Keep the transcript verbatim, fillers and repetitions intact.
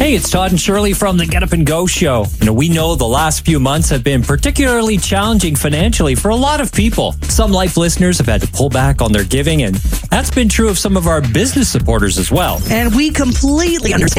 Hey, it's Todd and Shirley from the Get Up and Go show. You know, we know the last few months have been particularly challenging financially for a lot of people. Some Life listeners have had to pull back on their giving, and that's been true of some of our business supporters as well. And we completely understand